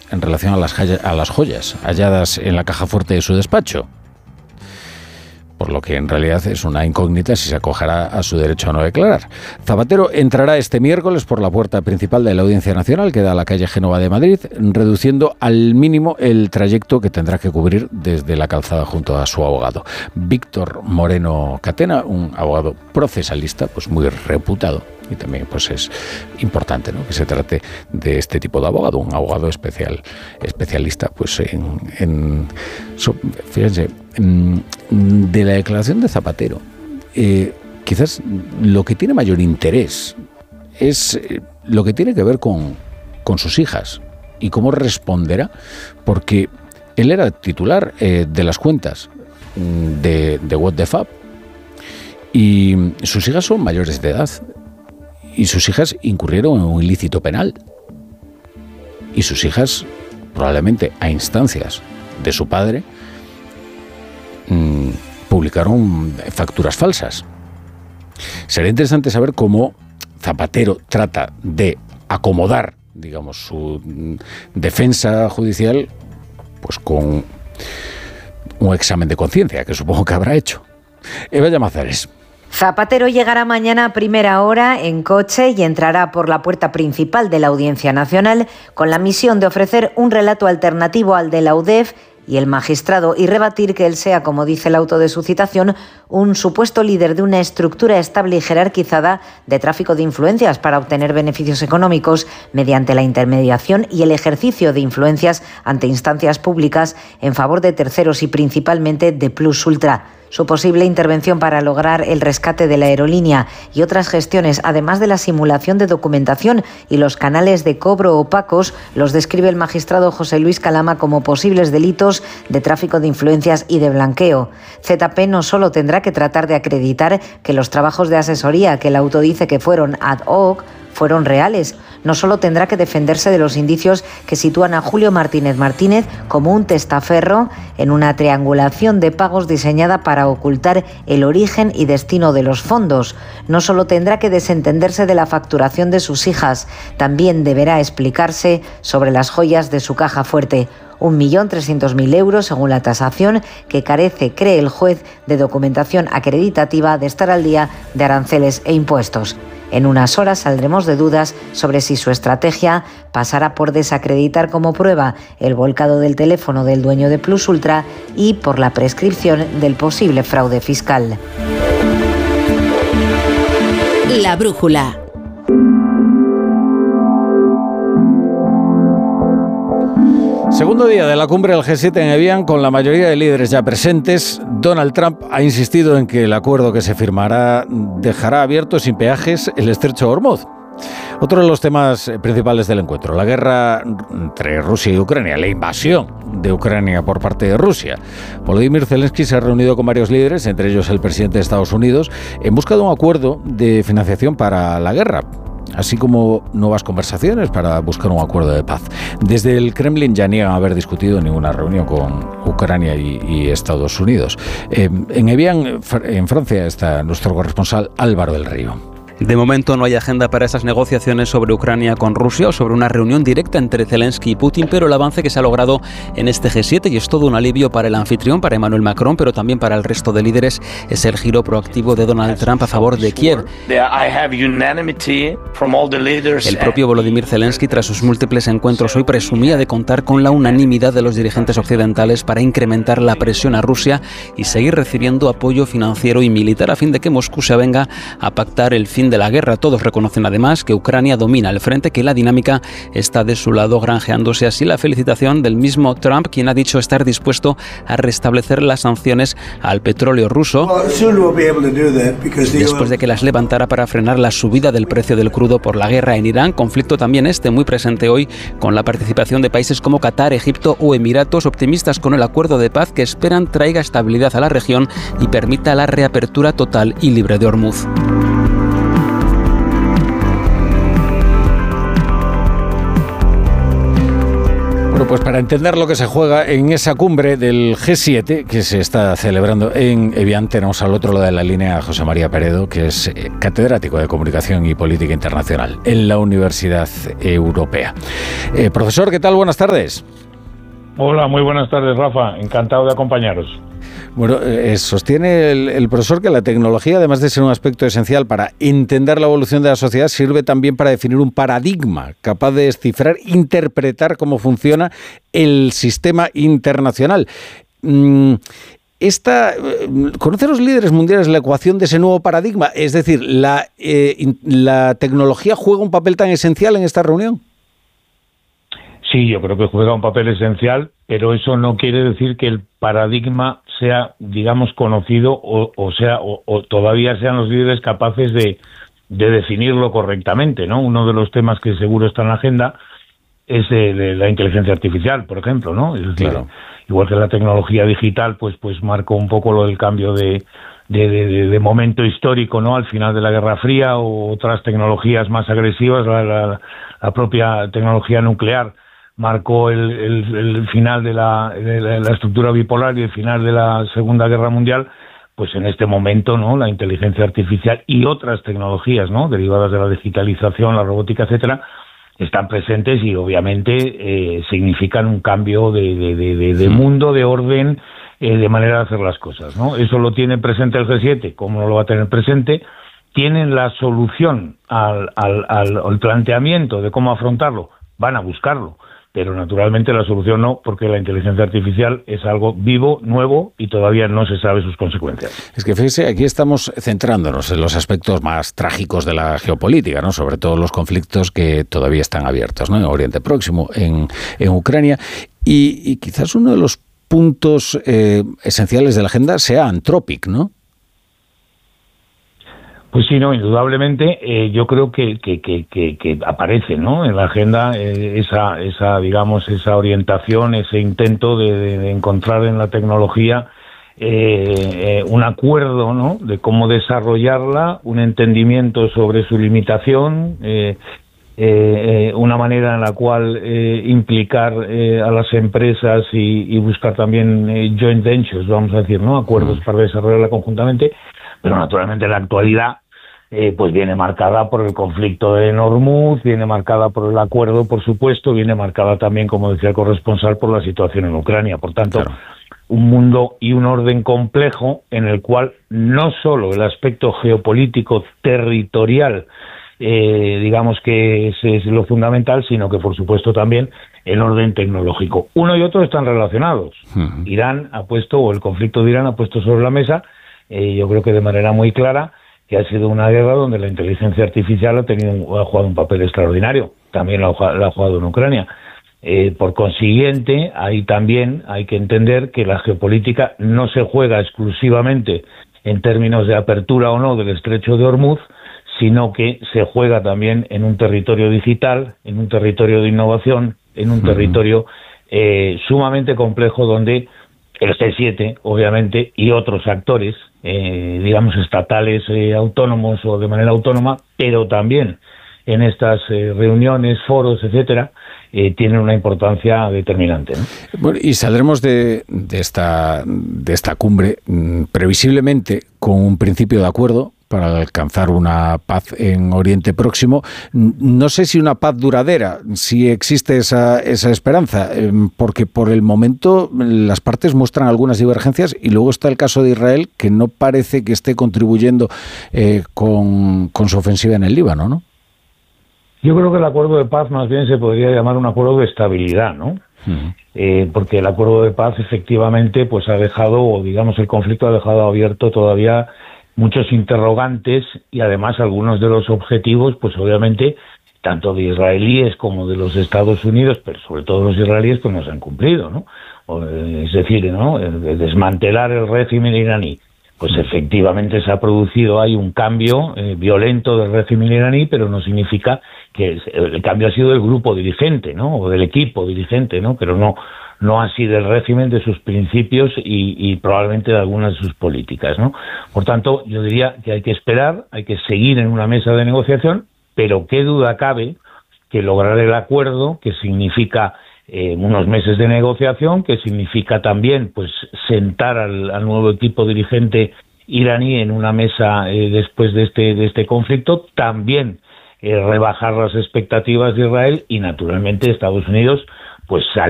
en relación a las joyas halladas en la caja fuerte de su despacho. Por lo que en realidad es una incógnita si se acogerá a su derecho a no declarar. Zapatero entrará este miércoles por la puerta principal de la Audiencia Nacional, que da a la calle Génova de Madrid, reduciendo al mínimo el trayecto que tendrá que cubrir desde la calzada junto a su abogado. Víctor Moreno Catena, un abogado procesalista, pues muy reputado. Y también pues es importante, ¿no?, que se trate de este tipo de abogado, un abogado especialista pues fíjense, de la declaración de Zapatero. Quizás lo que tiene mayor interés es lo que tiene que ver con sus hijas y cómo responderá, porque él era titular de las cuentas de What the Fab y sus hijas son mayores de edad. Y sus hijas incurrieron en un ilícito penal. Y sus hijas, probablemente a instancias de su padre, publicaron facturas falsas. Sería interesante saber cómo Zapatero trata de acomodar, digamos, su defensa judicial, pues con un examen de conciencia, que supongo que habrá hecho. Eva Llamazares. Zapatero llegará mañana a primera hora en coche y entrará por la puerta principal de la Audiencia Nacional con la misión de ofrecer un relato alternativo al de la UDEF y el magistrado y rebatir que él sea, como dice el auto de su citación, un supuesto líder de una estructura estable y jerarquizada de tráfico de influencias para obtener beneficios económicos mediante la intermediación y el ejercicio de influencias ante instancias públicas en favor de terceros y principalmente de Plus Ultra. Su posible intervención para lograr el rescate de la aerolínea y otras gestiones, además de la simulación de documentación y los canales de cobro opacos, los describe el magistrado José Luis Calama como posibles delitos de tráfico de influencias y de blanqueo. ZP no solo tendrá que tratar de acreditar que los trabajos de asesoría que el auto dice que fueron ad hoc fueron reales. No solo tendrá que defenderse de los indicios que sitúan a Julio Martínez Martínez como un testaferro en una triangulación de pagos diseñada para ocultar el origen y destino de los fondos. No solo tendrá que desentenderse de la facturación de sus hijas, también deberá explicarse sobre las joyas de su caja fuerte. 1.300.000 euros según la tasación, que carece, cree el juez, de documentación acreditativa de estar al día de aranceles e impuestos. En unas horas saldremos de dudas sobre si su estrategia pasará por desacreditar como prueba el volcado del teléfono del dueño de Plus Ultra y por la prescripción del posible fraude fiscal. La brújula. Segundo día de la cumbre del G7 en Evian, con la mayoría de líderes ya presentes. Donald Trump ha insistido en que el acuerdo que se firmará dejará abierto sin peajes el estrecho de Hormuz. Otro de los temas principales del encuentro, la guerra entre Rusia y Ucrania, la invasión de Ucrania por parte de Rusia. Volodymyr Zelensky se ha reunido con varios líderes, entre ellos el presidente de Estados Unidos, en busca de un acuerdo de financiación para la guerra, así como nuevas conversaciones para buscar un acuerdo de paz. Desde el Kremlin ya niegan haber discutido ninguna reunión con Ucrania y Estados Unidos. En Evian, en Francia, está nuestro corresponsal Álvaro del Río. De momento no hay agenda para esas negociaciones sobre Ucrania con Rusia o sobre una reunión directa entre Zelensky y Putin, pero el avance que se ha logrado en este G7, y es todo un alivio para el anfitrión, para Emmanuel Macron, pero también para el resto de líderes, es el giro proactivo de Donald Trump a favor de Kiev. El propio Volodymyr Zelensky, tras sus múltiples encuentros hoy, presumía de contar con la unanimidad de los dirigentes occidentales para incrementar la presión a Rusia y seguir recibiendo apoyo financiero y militar a fin de que Moscú se avenga a pactar el fin de la guerra. Todos reconocen además que Ucrania domina el frente, que la dinámica está de su lado, granjeándose así la felicitación del mismo Trump, quien ha dicho estar dispuesto a restablecer las sanciones al petróleo ruso después de que las levantara para frenar la subida del precio del crudo por la guerra en Irán, conflicto también muy presente hoy con la participación de países como Qatar, Egipto o Emiratos, optimistas con el acuerdo de paz que esperan traiga estabilidad a la región y permita la reapertura total y libre de Hormuz. Pues para entender lo que se juega en esa cumbre del G7 que se está celebrando en Evian, tenemos al otro lado de la línea a José María Peredo, que es catedrático de Comunicación y Política Internacional en la Universidad Europea. Profesor, ¿qué tal? Buenas tardes. Hola, muy buenas tardes, Rafa. Encantado de acompañaros. Bueno, sostiene el profesor que la tecnología, además de ser un aspecto esencial para entender la evolución de la sociedad, sirve también para definir un paradigma capaz de descifrar, interpretar cómo funciona el sistema internacional. ¿Conocen los líderes mundiales la ecuación de ese nuevo paradigma? Es decir, ¿la tecnología juega un papel tan esencial en esta reunión? Sí, yo creo que juega un papel esencial, pero eso no quiere decir que el paradigma sea, digamos, conocido o todavía sean los líderes capaces de definirlo correctamente, ¿no? Uno de los temas que seguro está en la agenda es de la inteligencia artificial, por ejemplo, ¿no? Es decir, claro, igual que la tecnología digital, pues marcó un poco lo del cambio de momento histórico, ¿no? Al final de la Guerra Fría, o otras tecnologías más agresivas, la propia tecnología nuclear marcó el final de la estructura bipolar y el final de la Segunda Guerra Mundial. Pues en este momento, ¿no?, la inteligencia artificial y otras tecnologías, ¿no?, derivadas de la digitalización, la robótica, etcétera, están presentes y obviamente significan un cambio de mundo, de orden, de manera de hacer las cosas, ¿no? Eso lo tiene presente el G7, ¿cómo no lo va a tener presente? Tienen la solución al planteamiento de cómo afrontarlo, van a buscarlo, pero naturalmente la solución no, porque la inteligencia artificial es algo vivo, nuevo, y todavía no se sabe sus consecuencias. Es que fíjese, aquí estamos centrándonos en los aspectos más trágicos de la geopolítica, ¿no? Sobre todo los conflictos que todavía están abiertos, ¿no? En Oriente Próximo, en Ucrania, y quizás uno de los puntos esenciales de la agenda sea Anthropic, ¿no? Pues sí, no, indudablemente, yo creo que aparece, ¿no?, en la agenda esa digamos, esa orientación, ese intento de encontrar en la tecnología un acuerdo, ¿no?, de cómo desarrollarla, un entendimiento sobre su limitación, una manera en la cual implicar a las empresas y buscar también joint ventures, vamos a decir, ¿no?, acuerdos para desarrollarla conjuntamente. Pero naturalmente la actualidad pues viene marcada por el conflicto de Hormuz, viene marcada por el acuerdo, por supuesto, viene marcada también, como decía el corresponsal, por la situación en Ucrania. Por tanto, claro, un mundo y un orden complejo en el cual no solo el aspecto geopolítico territorial digamos que es lo fundamental, sino que por supuesto también el orden tecnológico. Uno y otro están relacionados. Irán ha puesto, o el conflicto de Irán ha puesto sobre la mesa, yo creo que de manera muy clara, que ha sido una guerra donde la inteligencia artificial ha jugado un papel extraordinario. También la ha jugado en Ucrania. Por consiguiente, ahí también hay que entender que la geopolítica no se juega exclusivamente en términos de apertura o no del estrecho de Hormuz, sino que se juega también en un territorio digital, en un territorio de innovación, en un territorio sumamente complejo, donde el G7, obviamente, y otros actores, digamos, estatales, autónomos o de manera autónoma, pero también en estas reuniones, foros, etcétera, tienen una importancia determinante, ¿no? Bueno, y saldremos de esta cumbre previsiblemente con un principio de acuerdo para alcanzar una paz en Oriente Próximo. No sé si una paz duradera, si existe esa esperanza, porque por el momento las partes muestran algunas divergencias, y luego está el caso de Israel, que no parece que esté contribuyendo con su ofensiva en el Líbano, ¿no? Yo creo que el acuerdo de paz más bien se podría llamar un acuerdo de estabilidad, ¿no? Porque el acuerdo de paz efectivamente pues ha dejado, o digamos el conflicto ha dejado abierto todavía muchos interrogantes, y además algunos de los objetivos, pues obviamente, tanto de israelíes como de los Estados Unidos, pero sobre todo los israelíes, pues no se han cumplido, ¿no? Es decir, ¿no?, desmantelar el régimen iraní. Pues efectivamente se ha producido ahí un cambio violento del régimen iraní, pero no significa que el cambio ha sido del grupo dirigente, ¿no?, o del equipo dirigente, ¿no?, pero no así del régimen, de sus principios y probablemente de algunas de sus políticas, ¿no? Por tanto, yo diría que hay que esperar, hay que seguir en una mesa de negociación, pero qué duda cabe que lograr el acuerdo, que significa unos meses de negociación, que significa también pues sentar al nuevo equipo dirigente iraní en una mesa después de este conflicto, también rebajar las expectativas de Israel y naturalmente Estados Unidos pues